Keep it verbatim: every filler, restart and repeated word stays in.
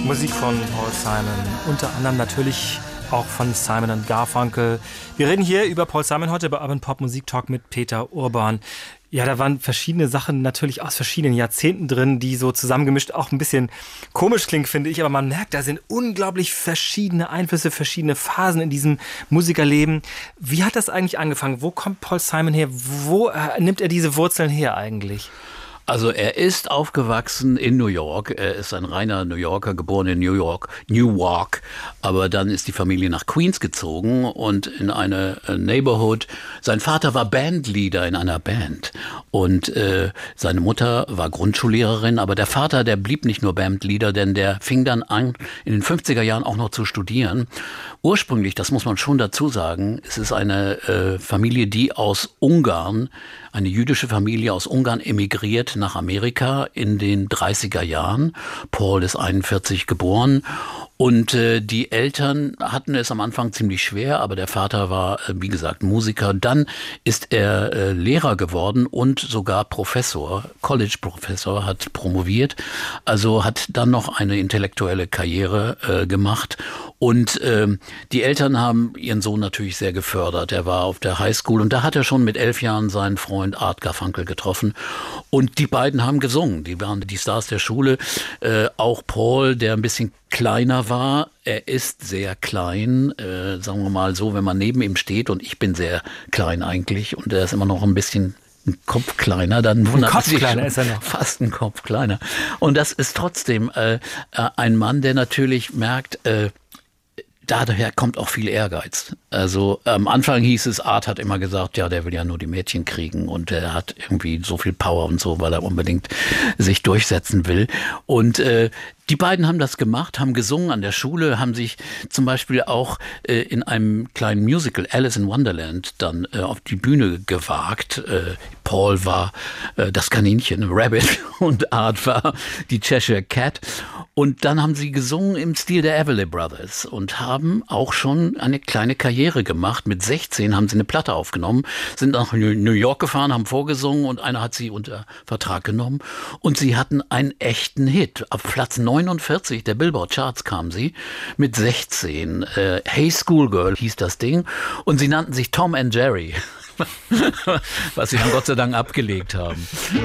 Musik von Paul Simon, unter anderem natürlich auch von Simon und Garfunkel. Wir reden hier über Paul Simon heute bei Urban Pop Musik Talk mit Peter Urban. Ja, da waren verschiedene Sachen natürlich aus verschiedenen Jahrzehnten drin, die so zusammengemischt auch ein bisschen komisch klingen, finde ich. Aber man merkt, da sind unglaublich verschiedene Einflüsse, verschiedene Phasen in diesem Musikerleben. Wie hat das eigentlich angefangen? Wo kommt Paul Simon her? Wo äh, nimmt er diese Wurzeln her eigentlich? Also er ist aufgewachsen in New York. Er ist ein reiner New Yorker, geboren in New York, Newark. Aber dann ist die Familie nach Queens gezogen und in eine Neighborhood. Sein Vater war Bandleader in einer Band und äh, seine Mutter war Grundschullehrerin. Aber der Vater, der blieb nicht nur Bandleader, denn der fing dann an, in den fünfziger Jahren auch noch zu studieren. Ursprünglich, das muss man schon dazu sagen, es ist eine äh, Familie, die aus Ungarn, eine jüdische Familie aus Ungarn emigriert nach Amerika in den dreißiger Jahren. Paul ist einundvierzig geboren. Und äh, die Eltern hatten es am Anfang ziemlich schwer, aber der Vater war, äh, wie gesagt, Musiker. Dann ist er äh, Lehrer geworden und sogar Professor, College-Professor, hat promoviert. Also hat dann noch eine intellektuelle Karriere äh, gemacht. Und äh, die Eltern haben ihren Sohn natürlich sehr gefördert. Er war auf der Highschool und da hat er schon mit elf Jahren seinen Freund Art Garfunkel getroffen. Und die beiden haben gesungen. Die waren die Stars der Schule. Äh, auch Paul, der ein bisschen kleiner war. Er ist sehr klein, äh, sagen wir mal so, wenn man neben ihm steht, und ich bin sehr klein eigentlich und er ist immer noch ein bisschen ein Kopf kleiner, dann wundert man sich schon, ist er noch. Fast ein Kopf kleiner. Und das ist trotzdem äh, ein Mann, der natürlich merkt, äh, daher kommt auch viel Ehrgeiz. Also am Anfang hieß es, Art hat immer gesagt, ja, der will ja nur die Mädchen kriegen und er hat irgendwie so viel Power und so, weil er unbedingt sich durchsetzen will. Und äh, die beiden haben das gemacht, haben gesungen an der Schule, haben sich zum Beispiel auch äh, in einem kleinen Musical, Alice in Wonderland, dann äh, auf die Bühne gewagt. Äh, Paul war äh, das Kaninchen, Rabbit, und Art war die Cheshire Cat. Und dann haben sie gesungen im Stil der Everly Brothers und haben auch schon eine kleine Karriere gemacht. Mit sechzehn haben sie eine Platte aufgenommen, sind nach New York gefahren, haben vorgesungen und einer hat sie unter Vertrag genommen. Und sie hatten einen echten Hit. Auf Platz neunundvierzig der Billboard Charts kamen sie mit sechzehn. Äh, Hey Schoolgirl hieß das Ding. Und sie nannten sich Tom and Jerry. Was sie dann Gott sei Dank abgelegt haben.